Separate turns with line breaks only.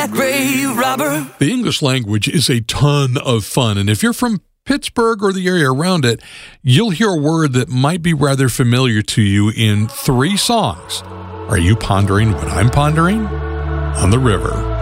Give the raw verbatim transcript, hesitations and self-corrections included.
that grave robber.
The English language is a ton of fun, and if you're from Pittsburgh or the area around it, you'll hear a word that might be rather familiar to you in three songs. Are you pondering what I'm pondering? On the River.